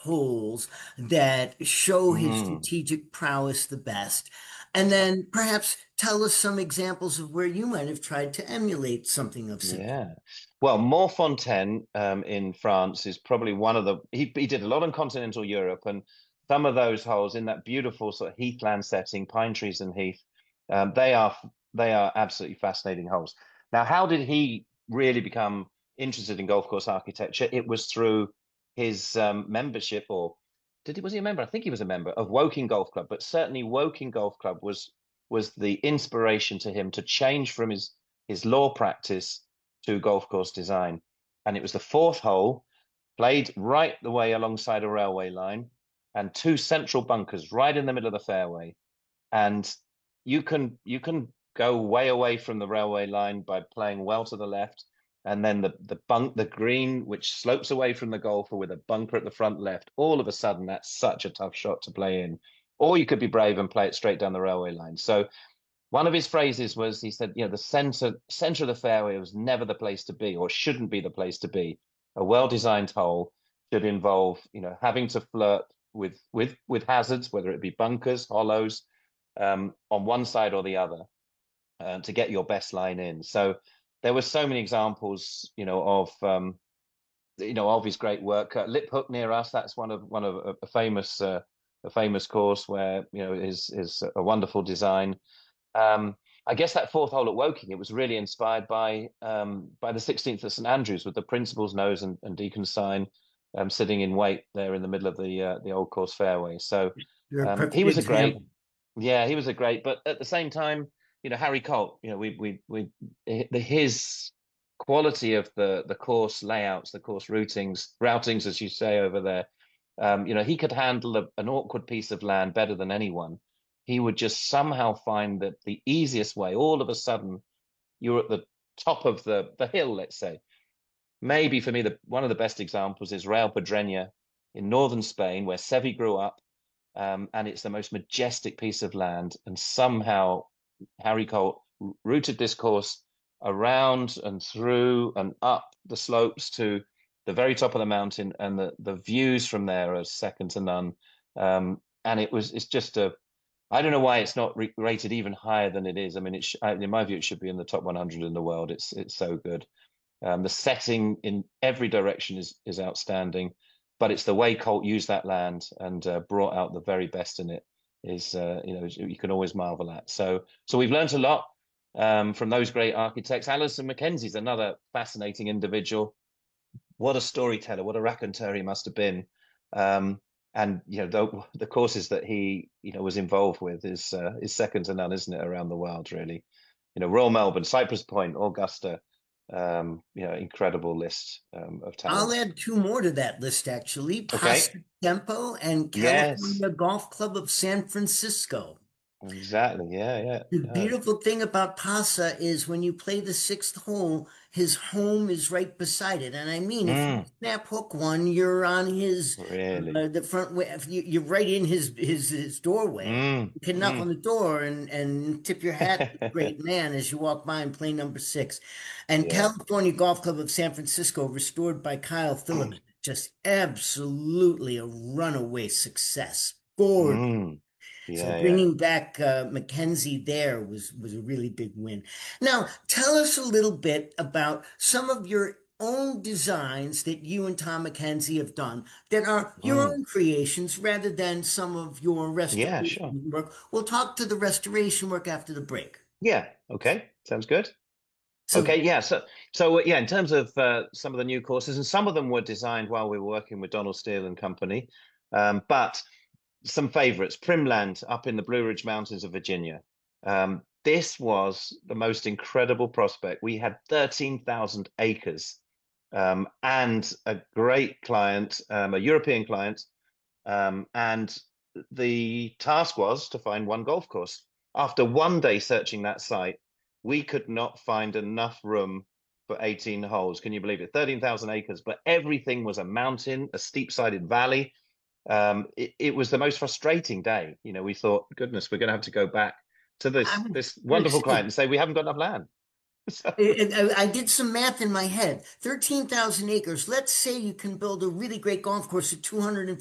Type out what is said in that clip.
holes that show his Mm, strategic prowess the best? And then perhaps tell us some examples of where you might have tried to emulate something of similar. yeah. Well, Montfontaine in France is probably one of he did a lot in continental Europe, and some of those holes in that beautiful sort of heathland setting, pine trees and heath, they are absolutely fascinating holes. Now, how did he really become interested in golf course architecture? It was through his membership, or was he a member? I think he was a member of Woking Golf Club, but certainly Woking Golf Club was the inspiration to him to change from his law practice to golf course design. And it was the fourth hole, played right the way alongside a railway line, and two central bunkers right in the middle of the fairway. And you can go way away from the railway line by playing well to the left, and then the green which slopes away from the golfer with a bunker at the front left. All of a sudden, that's such a tough shot to play in. Or you could be brave and play it straight down the railway line. So one of his phrases was, he said, the center of the fairway was never the place to be, or shouldn't be the place to be. A well-designed hole should involve, having to flirt with hazards, whether it be bunkers, hollows, on one side or the other, to get your best line in. So there were so many examples, of his great work. Lip Hook near us, that's one of a famous course where is a wonderful design. I guess that fourth hole at Woking, it was really inspired by the 16th at St Andrews, with the Principal's Nose and Deacon's Sign sitting in wait there in the middle of the old course fairway. So You're a he perfect was a great, example. yeah, he was a great. But at the same time, Harry Colt, his quality of the course layouts, the course routings, as you say over there. He could handle an awkward piece of land better than anyone. He would just somehow find that the easiest way, all of a sudden, you're at the top of the hill, let's say. Maybe for me, one of the best examples is Real Pedreña in northern Spain, where Seve grew up, and it's the most majestic piece of land. And somehow Harry Colt routed this course around and through and up the slopes to the very top of the mountain, and the views from there are second to none. And it's just I don't know why it's not rated even higher than it is. I mean, in my view, it should be in the top 100 in the world. It's so good. The setting in every direction is outstanding, but it's the way Colt used that land and brought out the very best in it is you can always marvel at. So we've learned a lot from those great architects. Alison Mackenzie's another fascinating individual. What a storyteller! What a raconteur he must have been. And the courses that he was involved with is second to none, isn't it, around the world, really? Royal Melbourne, Cypress Point, Augusta, incredible list of I'll talent. add two more to that list, actually. Okay. Paso Tempo and Yes, California Golf Club of San Francisco. exactly. Yeah, yeah, The yeah. beautiful thing about Pasa is when you play the sixth hole, his home is right beside it. And I mean, if you Mm, snap hook one, you're on his really. the front way. If you're right in his doorway. Mm, You can knock on mm. the door and tip your hat to the great man as you walk by and play number six. And Yeah. California Golf Club of San Francisco, restored by Kyle Phillips, just absolutely a runaway success. Gorgeous. Mm, So yeah, yeah. bringing back Mackenzie there was a really big win. Now, tell us a little bit about some of your own designs that you and Tom Mackenzie have done that are your Mm, own creations rather than some of your yeah, sure. restoration work. We'll talk to the restoration work after the break. Yeah. Okay. Sounds good. So Okay, yeah. So yeah, in terms of some of the new courses, and some of them were designed while we were working with Donald Steele and Company, but some favorites. Primland up in the Blue Ridge Mountains of Virginia. This was the most incredible prospect. We had 13,000 acres, and a great client, a European client, and the task was to find one golf course. After one day searching that site, we could not find enough room for 18 holes. Can you believe it? 13,000 acres, but everything was a mountain, a steep-sided valley. It was the most frustrating day. We thought, goodness, we're going to have to go back to I this was this going to wonderful client say, and say we haven't got enough land. So, I did some math in my head. 13,000 acres. Let's say you can build a really great golf course at